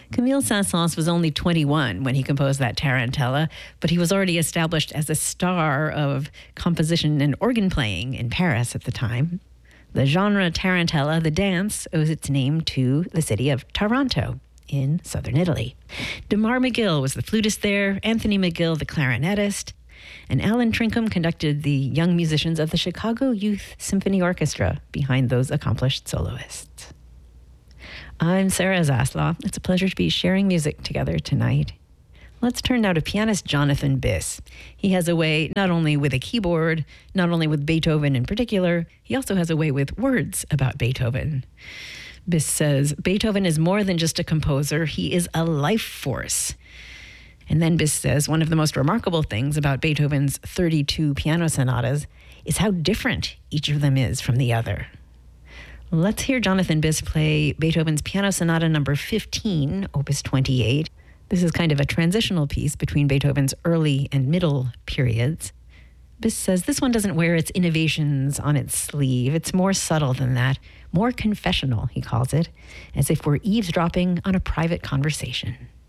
Camille Saint-Saëns was only 21 when he composed that Tarantella, but he was already established as a star of composition and organ playing in Paris at the time. The genre Tarantella, the dance, owes its name to the city of Taranto in southern Italy. DeMar McGill was the flutist there, Anthony McGill the clarinetist, and Alan Trinkum conducted the young musicians of the Chicago Youth Symphony Orchestra behind those accomplished soloists. I'm Sarah Zaslow. It's a pleasure to be sharing music together tonight. Let's turn now to pianist Jonathan Biss. He has a way not only with a keyboard, not only with Beethoven in particular, he also has a way with words about Beethoven. Biss says, Beethoven is more than just a composer, he is a life force. And then Biss says, one of the most remarkable things about Beethoven's 32 piano sonatas is how different each of them is from the other. Let's hear Jonathan Biss play Beethoven's Piano Sonata number 15, opus 28. This is kind of a transitional piece between Beethoven's early and middle periods. Biss says this one doesn't wear its innovations on its sleeve. It's more subtle than that, more confessional, he calls it, as if we're eavesdropping on a private conversation.